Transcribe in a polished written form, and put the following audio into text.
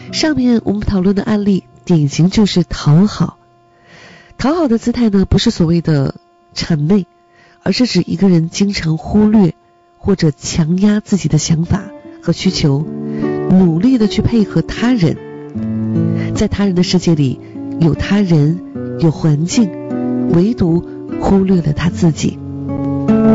上面我们讨论的案例典型就是讨好。讨好的姿态呢，不是所谓的谄媚，而是指一个人经常忽略或者强压自己的想法和需求，努力的去配合他人。在他人的世界里，有他人，有环境，唯独忽略了他自己。